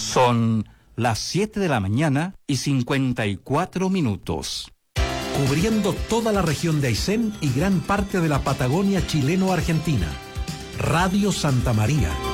Son las 7 de la mañana y 54 minutos. Cubriendo toda la región de Aysén y gran parte de la Patagonia chileno-argentina. Radio Santa María.